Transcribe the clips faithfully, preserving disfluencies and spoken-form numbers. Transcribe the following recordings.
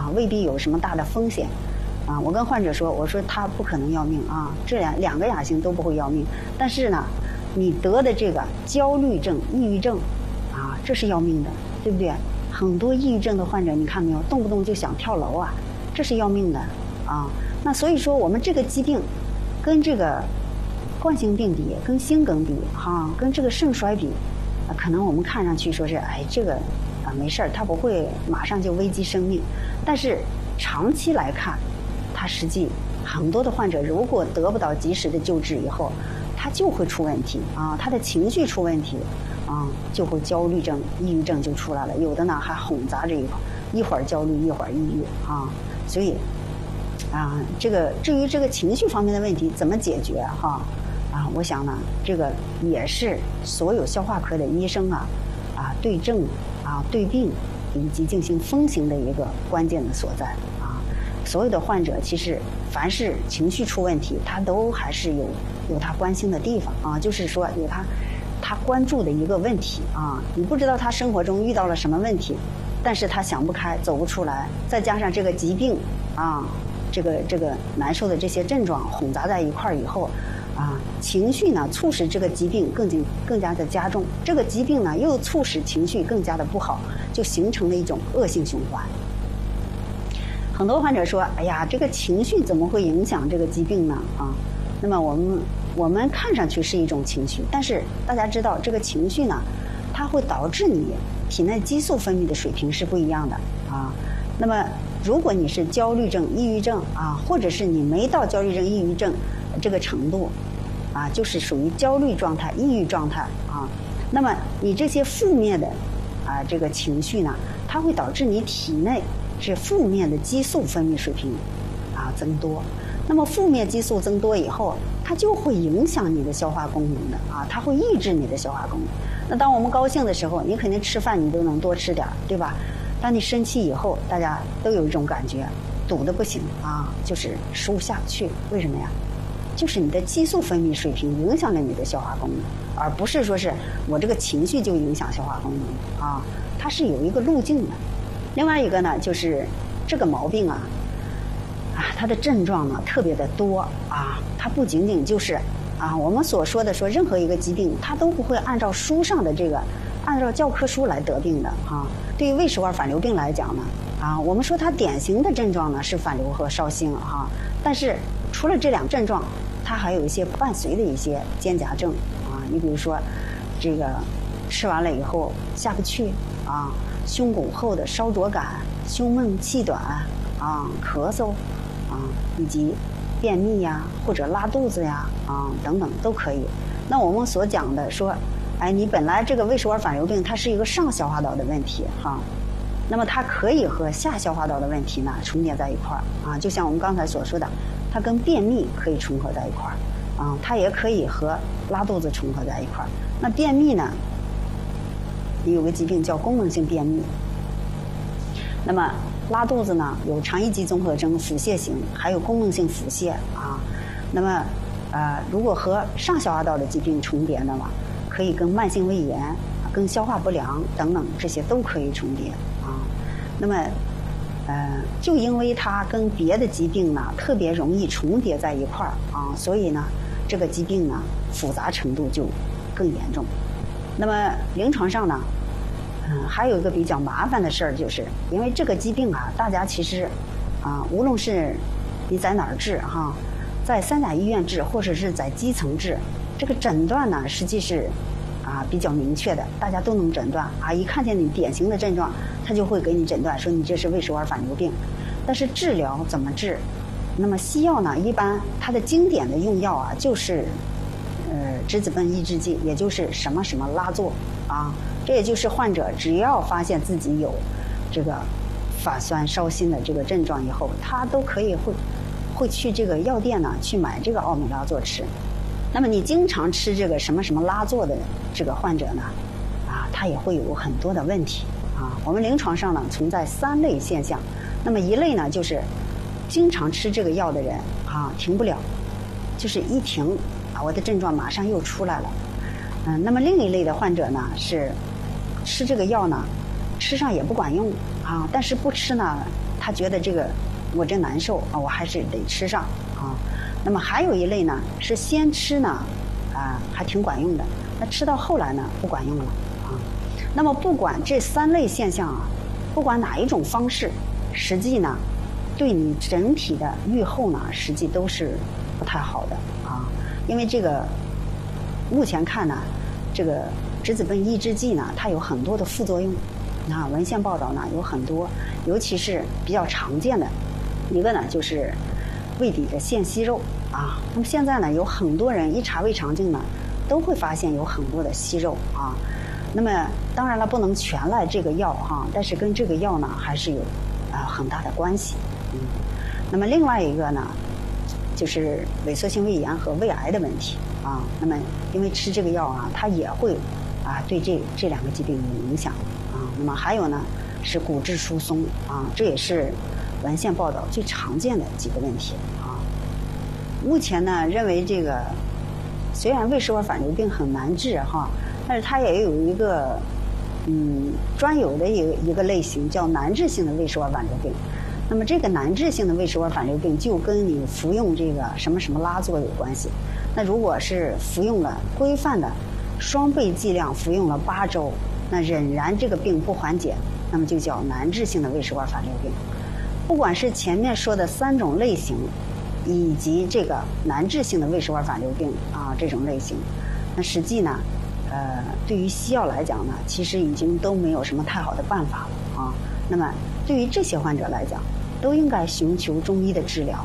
啊，未必有什么大的风险。啊，我跟患者说，我说他不可能要命啊，这两两个亚型都不会要命，但是呢，你得的这个焦虑症、抑郁症，啊，这是要命的，对不对？很多抑郁症的患者，你看没有，动不动就想跳楼啊，这是要命的啊。那所以说，我们这个疾病跟这个冠心病比，跟心梗比，哈、啊，跟这个肾衰比，啊，可能我们看上去说是，哎，这个啊没事儿，它不会马上就危及生命，但是长期来看。他实际很多的患者，如果得不到及时的救治以后，他就会出问题啊，他的情绪出问题啊，就会焦虑症、抑郁症就出来了。有的呢还混杂着一块，一会儿焦虑，一会儿抑郁啊。所以啊，这个至于这个情绪方面的问题怎么解决哈啊，我想呢，这个也是所有消化科的医生啊啊对症啊对病以及进行分型的一个关键的所在。所有的患者其实凡是情绪出问题，他都还是有有他关心的地方啊，就是说有他他关注的一个问题啊。你不知道他生活中遇到了什么问题，但是他想不开，走不出来，再加上这个疾病啊，这个这个难受的这些症状混杂在一块儿以后啊，情绪呢促使这个疾病更加更加的加重，这个疾病呢又促使情绪更加的不好，就形成了一种恶性循环。很多患者说：“哎呀，这个情绪怎么会影响这个疾病呢？”啊，那么我们我们看上去是一种情绪，但是大家知道，这个情绪呢，它会导致你体内激素分泌的水平是不一样的啊。那么，如果你是焦虑症、抑郁症啊，或者是你没到焦虑症、抑郁症这个程度啊，就是属于焦虑状态、抑郁状态啊，那么你这些负面的啊这个情绪呢，它会导致你体内是负面的激素分泌水平啊增多。那么负面激素增多以后，它就会影响你的消化功能的啊，它会抑制你的消化功能。那当我们高兴的时候，你肯定吃饭你都能多吃点，对吧？当你生气以后，大家都有一种感觉，堵得不行啊，就是食物下不去。为什么呀？就是你的激素分泌水平影响了你的消化功能，而不是说是我这个情绪就影响消化功能啊，它是有一个路径的。另外一个呢，就是这个毛病啊，啊，它的症状呢特别的多啊，它不仅仅就是啊我们所说的说任何一个疾病，它都不会按照书上的这个按照教科书来得病的啊。对于胃食管反流病来讲呢，啊，我们说它典型的症状呢是反流和烧心哈、啊，但是除了这两症状，它还有一些伴随的一些兼夹症啊。你比如说，这个吃完了以后下不去啊。胸拱后的烧灼感、胸闷气短啊、咳嗽啊，以及便秘呀、或者拉肚子呀啊等等都可以。那我们所讲的说，哎，你本来这个胃食管反流病它是一个上消化道的问题哈，那么它可以和下消化道的问题呢重叠在一块儿啊，就像我们刚才所说的，它跟便秘可以重合在一块儿啊，它也可以和拉肚子重合在一块儿。那便秘呢？有个疾病叫功能性便秘，那么拉肚子呢有肠易激综合征、腹泻型，还有功能性腹泻啊。那么呃，如果和上消化道的疾病重叠的嘛，可以跟慢性胃炎、跟消化不良等等这些都可以重叠啊。那么呃，就因为它跟别的疾病呢特别容易重叠在一块儿啊，所以呢这个疾病呢复杂程度就更严重。那么临床上呢，嗯，还有一个比较麻烦的事儿，就是因为这个疾病啊，大家其实啊，无论是你在哪儿治哈，在三甲医院治，或者是在基层治，这个诊断呢，实际是啊比较明确的，大家都能诊断啊。一看见你典型的症状，他就会给你诊断说你这是胃食管反流病。但是治疗怎么治？那么西药呢，一般它的经典的用药啊，就是呃质子泵抑制剂，也就是什么什么拉唑啊。这也就是患者只要发现自己有这个反酸烧心的这个症状以后，他都可以会会去这个药店呢去买这个奥美拉唑吃。那么你经常吃这个什么什么拉唑的这个患者呢，啊，他也会有很多的问题啊。我们临床上呢存在三类现象，那么一类呢就是经常吃这个药的人啊停不了，就是一停啊我的症状马上又出来了。嗯，那么另一类的患者呢是吃这个药呢吃上也不管用啊，但是不吃呢他觉得这个我这难受啊，我还是得吃上啊。那么还有一类呢，是先吃呢，啊还挺管用的，那吃到后来呢不管用了啊。那么不管这三类现象啊，不管哪一种方式，实际呢，对你整体的预后呢，实际都是不太好的啊。因为这个目前看呢，这个质子苯抑制剂呢，它有很多的副作用。啊，文献报道呢有很多，尤其是比较常见的一个呢，就是胃底的腺息肉啊。那么现在呢，有很多人一查胃肠镜呢，都会发现有很多的息肉啊。那么当然了，不能全赖这个药哈、啊，但是跟这个药呢还是有啊很大的关系。嗯，那么另外一个呢，就是萎缩性胃炎和胃癌的问题啊。那么因为吃这个药啊，它也会啊对这这两个疾病有影响。那么还有呢，是骨质疏松啊，这也是文献报道最常见的几个问题啊。目前呢，认为这个虽然胃食管反流病很难治哈，但是它也有一个嗯专有的一个一个类型叫难治性的胃食管反流病。那么这个难治性的胃食管反流病就跟你服用这个什么什么拉唑有关系。那如果是服用了规范的双倍剂量，服用了八周。那仍然这个病不缓解，那么就叫难治性的胃食管反流病。不管是前面说的三种类型，以及这个难治性的胃食管反流病啊这种类型，那实际呢，呃，对于西药来讲呢，其实已经都没有什么太好的办法了啊。那么对于这些患者来讲，都应该寻求中医的治疗。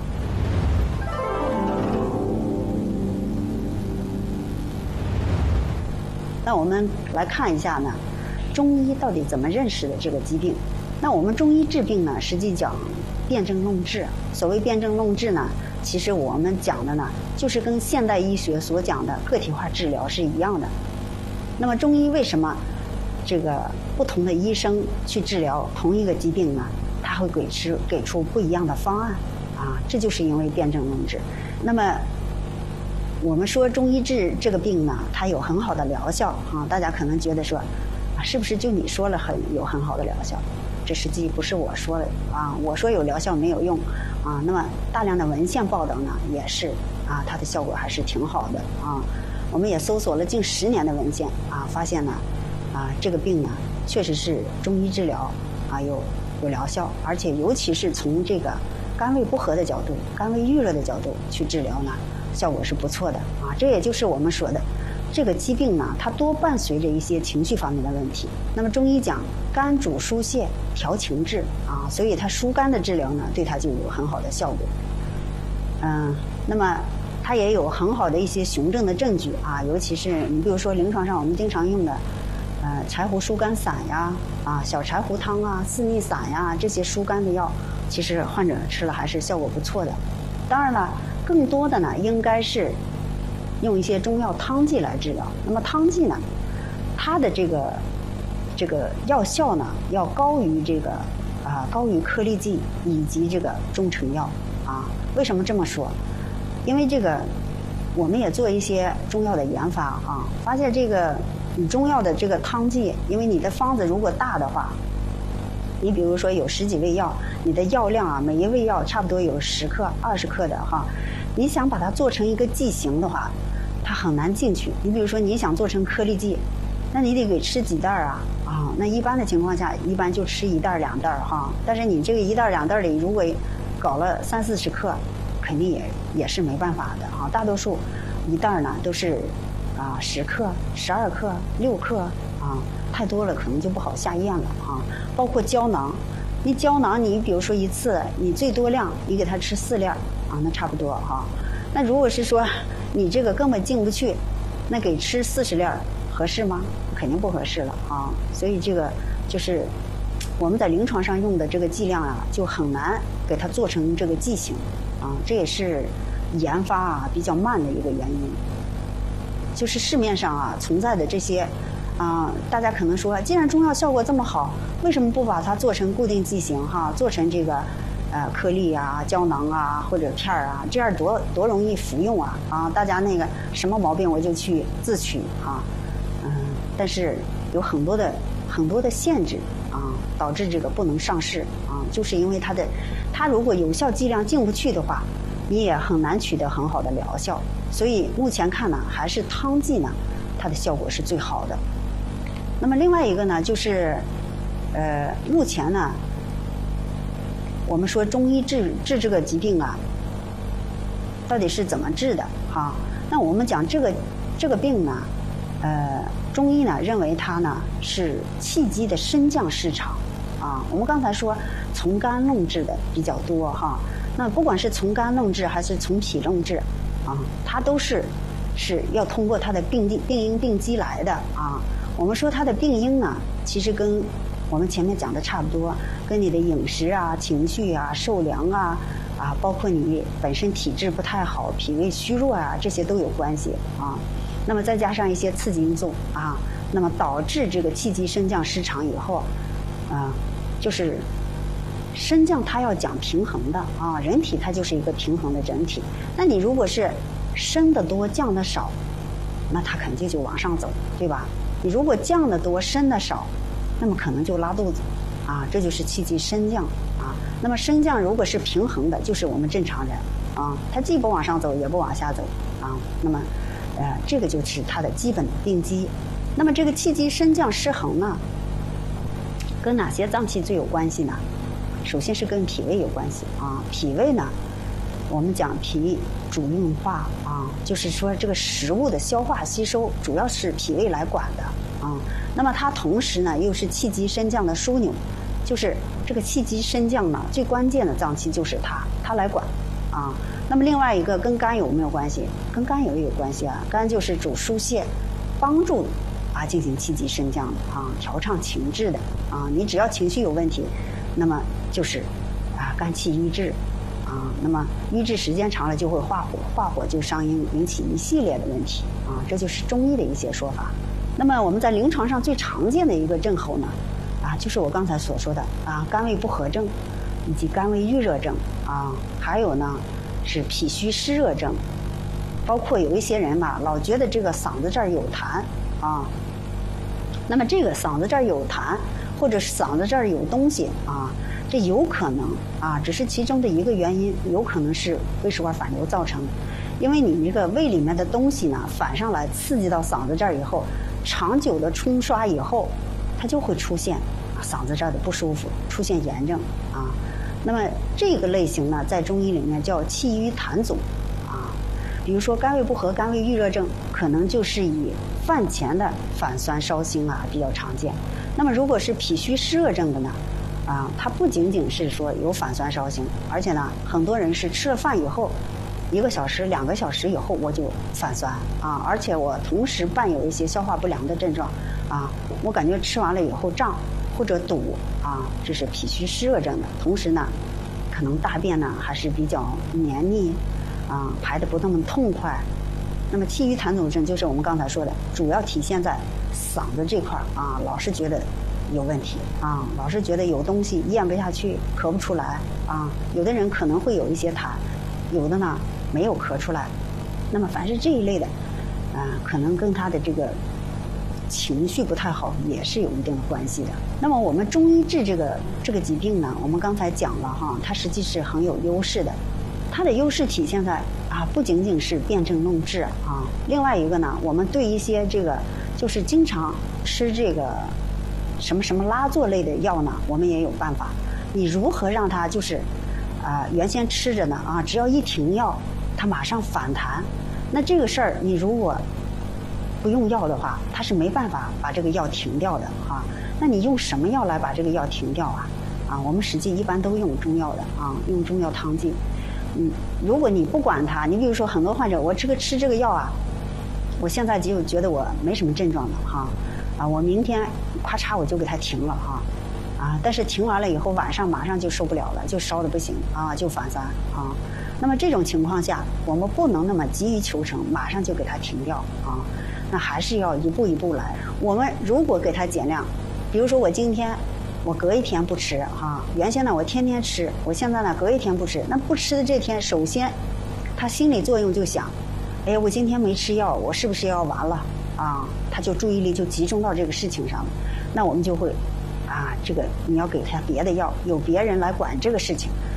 那我们来看一下呢，中医到底怎么认识的这个疾病？那我们中医治病呢，实际讲辨证论治。所谓辨证论治呢，其实我们讲的呢，就是跟现代医学所讲的个体化治疗是一样的。那么中医为什么这个不同的医生去治疗同一个疾病呢？他会给出给出不一样的方案啊，这就是因为辨证论治。那么我们说中医治这个病呢，它有很好的疗效啊，大家可能觉得说，啊，是不是就你说了很有很好的疗效？这实际不是我说的啊，我说有疗效没有用啊。那么大量的文献报道呢，也是啊，它的效果还是挺好的啊。我们也搜索了近十年的文献啊，发现呢，啊，这个病呢，确实是中医治疗啊有有疗效，而且尤其是从这个肝胃不和的角度、肝胃郁热的角度去治疗呢。效果是不错的啊，这也就是我们说的，这个疾病呢，它多伴随着一些情绪方面的问题。那么中医讲肝主疏泄，调情志啊，所以它疏肝的治疗呢，对它就有很好的效果。嗯，那么它也有很好的一些雄证的证据啊，尤其是你比如说临床上我们经常用的，呃，柴胡疏肝散呀，啊，小柴胡汤啊，四逆散呀，这些疏肝的药，其实患者吃了还是效果不错的。当然了。更多的呢，应该是用一些中药汤剂来治疗。那么汤剂呢，它的这个这个药效呢，要高于这个啊、呃、高于颗粒剂以及这个中成药啊。为什么这么说？因为这个我们也做一些中药的研发啊，发现这个你中药的这个汤剂，因为你的方子如果大的话。你比如说有十几味药，你的药量啊，每一味药差不多有十克、二十克的哈。你想把它做成一个剂型的话，它很难进去。你比如说你想做成颗粒剂，那你得给吃几袋啊啊？那一般的情况下，一般就吃一袋两袋哈。但是你这个一袋两袋里，如果搞了三四十克，肯定也也是没办法的哈。大多数一袋呢都是啊十克、十二克、六克啊。太多了可能就不好下咽了啊，包括胶囊，你胶囊你比如说一次你最多量你给它吃四粒啊，那差不多哈。那如果是说你这个根本进不去，那给吃四十粒合适吗？肯定不合适了啊。所以这个就是我们在临床上用的这个剂量啊，就很难给它做成这个剂型啊，这也是研发啊比较慢的一个原因。就是市面上啊存在的这些。啊、呃，大家可能说，既然中药效果这么好，为什么不把它做成固定剂型哈？做成这个呃颗粒啊、胶囊啊或者片儿啊，这样多多容易服用啊啊！大家那个什么毛病我就去自取啊，嗯，但是有很多的很多的限制啊，导致这个不能上市啊， 就是因为它的，它如果有效剂量进不去的话，你也很难取得很好的疗效。所以目前看呢，还是汤剂呢，它的效果是最好的。那么另外一个呢，就是，呃，目前呢，我们说中医治治这个疾病啊，到底是怎么治的哈？那我们讲这个这个病呢，呃，中医呢认为它呢是气机的升降失常啊。我们刚才说从肝弄治的比较多哈，那不管是从肝弄治还是从脾弄治啊，它都是是要通过它的病病病因病机来的啊。我们说它的病因呢，其实跟我们前面讲的差不多，跟你的饮食啊、情绪啊、受凉啊。啊，包括你本身体质不太好、脾胃虚弱啊，这些都有关系啊。那么再加上一些刺激因素啊，那么导致这个气机升降失常以后，啊，就是升降它要讲平衡的啊，人体它就是一个平衡的整体。那你如果是升的多、降的少，那它肯定就往上走，对吧？你如果降的多、升的少，那么可能就拉肚子啊，这就是气机升降啊。那么升降如果是平衡的，就是我们正常人啊，它既不往上走也不往下走啊。那么，呃，这个就是它的基本病机。那么这个气机升降失衡呢，跟哪些脏器最有关系呢？首先是跟脾胃有关系啊。脾胃呢，我们讲脾主运化啊，就是说这个食物的消化吸收主要是脾胃来管的啊。那么它同时呢又是气机升降的枢纽。就是这个气机升降呢，最关键的脏器就是它，它来管啊。那么另外一个跟肝有没有关系？跟肝也有关系啊。肝就是主疏泄，帮助啊进行气机升降的啊，调畅情志的啊。你只要情绪有问题，那么就是啊肝气郁滞啊。那么郁滞时间长了就会化火，化火就伤阴，引起一系列的问题啊。这就是中医的一些说法。那么我们在临床上最常见的一个症候呢？啊，就是我刚才所说的啊，肝胃不和症，以及肝胃郁热症啊，还有呢是脾虚湿热症，包括有一些人吧，老觉得这个嗓子这儿有痰啊，那么这个嗓子这儿有痰，或者是嗓子这儿有东西啊，这有可能啊，只是其中的一个原因，有可能是胃食管反流造成的，因为你这个胃里面的东西呢反上来刺激到嗓子这儿以后，长久的冲刷以后，它就会出现嗓子这儿的不舒服，出现炎症啊。那么这个类型呢，在中医里面叫气郁痰阻啊。比如说肝胃不和、肝胃郁热症，可能就是以饭前的反酸烧心啊比较常见。那么如果是脾虚湿热症的呢，啊，它不仅仅是说有反酸烧心，而且呢，很多人是吃了饭以后，一个小时、两个小时以后我就反酸啊，而且我同时伴有一些消化不良的症状啊，我感觉吃完了以后胀。或者堵啊，这是脾虚湿热症的。同时呢，可能大便呢还是比较黏腻啊，排得不那么痛快。那么气郁痰阻症就是我们刚才说的，主要体现在嗓子这块啊，老是觉得有问题啊，老是觉得有东西咽不下去，咳不出来啊。有的人可能会有一些痰，有的呢没有咳出来。那么凡是这一类的啊，可能跟他的这个情绪不太好也是有一定的关系的。那么我们中医治这个这个疾病呢，我们刚才讲了哈，它实际是很有优势的。它的优势体现在啊，不仅仅是辨证论治啊，另外一个呢，我们对一些这个就是经常吃这个什么什么拉唑类的药呢，我们也有办法。你如何让它就是啊，原先吃着呢啊，只要一停药，它马上反弹。那这个事儿，你如果不用药的话，它是没办法把这个药停掉的啊。那你用什么药来把这个药停掉啊？啊，我们实际一般都用中药的啊，用中药汤剂。嗯，如果你不管它，你比如说很多患者，我这个吃这个药啊，我现在就觉得我没什么症状的哈，啊，我明天咔嚓我就给它停了哈，啊，但是停完了以后晚上马上就受不了了，就烧得不行啊，就反酸啊。那么这种情况下，我们不能那么急于求成，马上就给它停掉啊。那还是要一步一步来。我们如果给它减量，比如说我今天我隔一天不吃哈、啊，原先呢我天天吃，我现在呢隔一天不吃。那不吃的这天，首先他心理作用就想，哎，我今天没吃药，我是不是要完了啊？他就注意力就集中到这个事情上了。那我们就会啊啊，这个你要给他别的药，有别人来管这个事情。